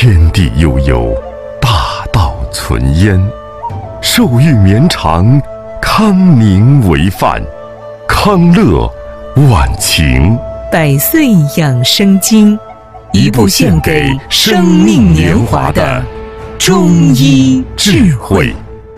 天地悠悠，大道存焉。寿欲绵长，康宁为范。康乐晚晴， 百岁养生经，一部献给生命年华的中医智慧。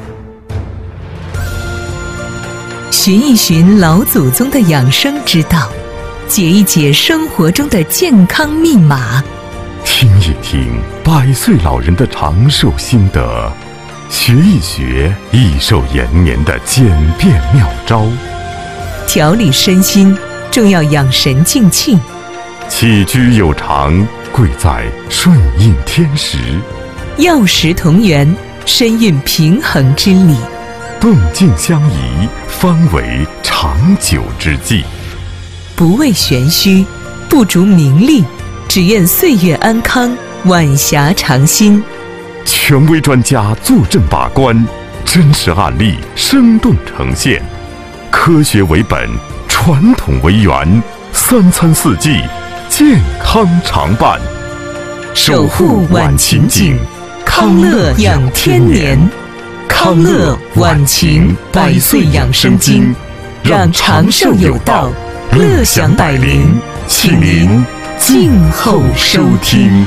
寻一寻老祖宗的养生之道，解一解生活中的健康密码， 听一听100岁老人的长寿心得，学一学益寿延年的简便妙招。 调理身心，重要养神静气。 起居有常，贵在顺应天时。 药食同源，深蕴平衡之理。 动静相宜，方为长久之计。 不为玄虚，不逐名利，只愿岁月安康，晚霞长新。 权威专家坐镇把关，真实案例生动呈现，科学为本，传统为源，3餐4季，健康常伴。 守护晚晴景，康乐养天年。康乐晚晴100岁养生经，让长寿有道，乐享百龄，请您静候收听。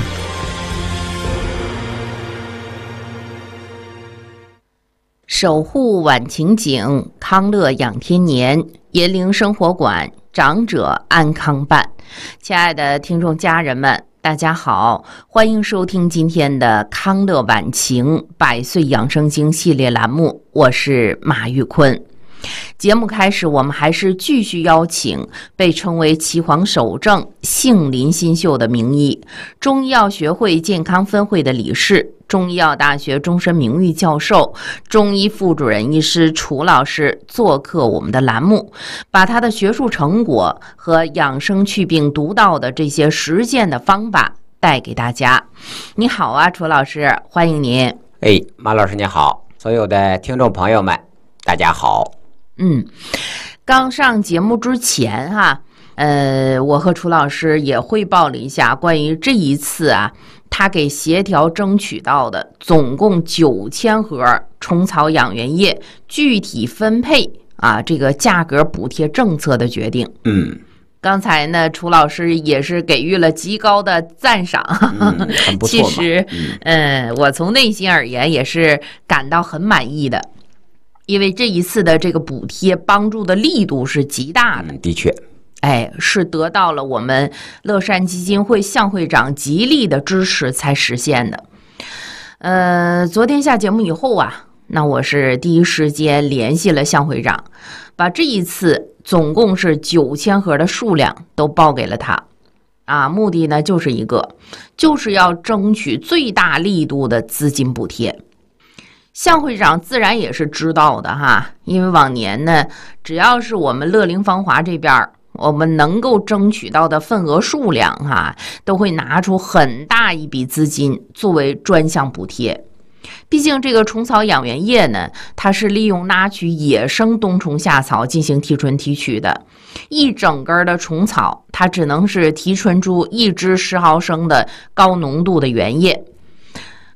守护晚晴景，康乐养天年，银铃生活馆，长者安康伴。亲爱的听众家人们，大家好，欢迎收听今天的康乐晚晴100岁养生经系列栏目，我是马玉坤。节目开始，我们还是继续邀请被称为岐黄首正、杏林新秀的名医，中医药学会健康分会的理事，中医药大学终身名誉教授、中医副主任医师楚老师做客我们的栏目，把他的学术成果和养生祛病独到的这些实践的方法带给大家。你好啊，楚老师，欢迎您。 马老师你好，所有的听众朋友们大家好。 刚上节目之前我和楚老师也汇报了一下关于这一次他给协调争取到的总共9000盒虫草养元液具体分配这个价格补贴政策的决定。刚才呢，楚老师也是给予了极高的赞赏， 很不错嘛。 其实我从内心而言也是感到很满意的。因为这一次的这个补贴帮助的力度是极大的， 的确， 是得到了我们乐善基金会向会长极力的支持才实现的。昨天下节目以后那我是第一时间联系了向会长，把这一次总共是9000盒的数量都报给了他。目的呢就是要争取最大力度的资金补贴。向会长自然也是知道的因为往年呢，只要是我们乐龄芳华这边我们能够争取到的份额数量都会拿出很大一笔资金作为专项补贴。毕竟这个虫草养元液呢，它是利用拿取野生冬虫夏草进行提纯提取的，一整根的虫草它只能是提纯出1支10毫升的高浓度的原液。